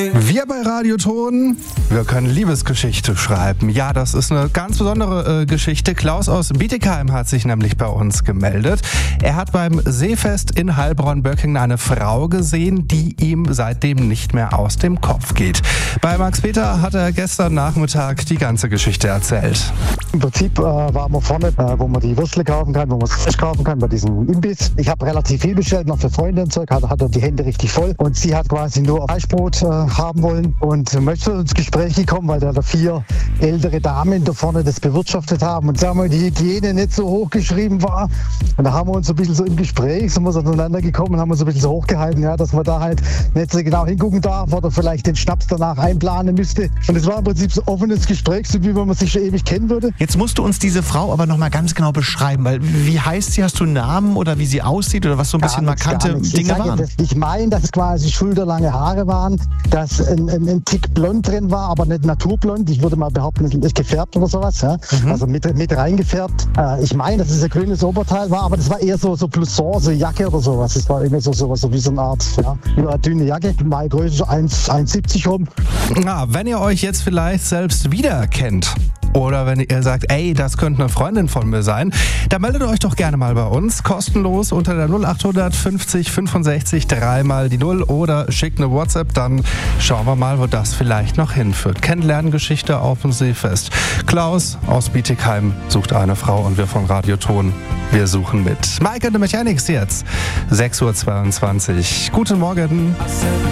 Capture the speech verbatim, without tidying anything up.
Wir bei Radioton, wir können Liebesgeschichte schreiben. Ja, das ist eine ganz besondere äh, Geschichte. Klaus aus Bietigheim hat sich nämlich bei uns gemeldet. Er hat beim Seefest in Heilbronn-Böckingen eine Frau gesehen, die ihm seitdem nicht mehr aus dem Kopf geht. Bei Max Peter hat er gestern Nachmittag die ganze Geschichte erzählt. Im Prinzip äh, waren wir vorne, äh, wo man die Würstle kaufen kann, wo man das Fisch kaufen kann, bei diesem Imbiss. Ich habe relativ viel bestellt, noch für Freunde und Zeug, hat, hat er die Hände richtig voll. Und sie hat quasi nur Fleischbrot äh, haben wollen und möchte ins Gespräch gekommen, weil da, da vier ältere Damen da vorne das bewirtschaftet haben und sagen wir, die Hygiene nicht so hochgeschrieben war. Und da haben wir uns so ein bisschen so im Gespräch, sind wir so aneinander gekommen und haben uns so ein bisschen so hochgehalten, ja, dass man da halt nicht so genau hingucken darf oder vielleicht den Schnaps danach einplanen müsste. Und es war im Prinzip so ein offenes Gespräch, so wie wenn man sich schon ewig kennen würde. Jetzt musst du uns diese Frau aber noch mal ganz genau beschreiben, weil wie heißt sie, hast du einen Namen oder wie sie aussieht oder was so ein bisschen Gar nichts, markante gar nichts. Dinge ich waren? Das, ich meine, dass es quasi schulterlange Haare waren, dass ein, ein, ein Tick blond drin war, aber nicht naturblond. Ich würde mal behaupten, es ist gefärbt oder sowas. Ja? Mhm. Also mit, mit reingefärbt. Äh, ich meine, dass es ein grünes Oberteil war, aber das war eher so, so Blouson, so Jacke oder sowas. Das war irgendwie so, sowas, so wie so eine Art, ja, eine dünne Jacke. Meine Größe so eins Komma siebzig rum. Na, wenn ihr euch jetzt vielleicht selbst wiedererkennt oder wenn ihr sagt, ey, das könnte eine Freundin von mir sein, dann meldet euch doch gerne mal bei uns, kostenlos unter der null acht fünfzig fünfundsechzig dreimal die null oder schickt eine WhatsApp, dann schauen wir mal, wo das vielleicht noch hinführt. Kennenlerngeschichte auf dem Seefest. Klaus aus Bietigheim sucht eine Frau und wir von Radioton, wir suchen mit. Mike and the Mechanics jetzt, sechs Uhr zweiundzwanzig. Guten Morgen.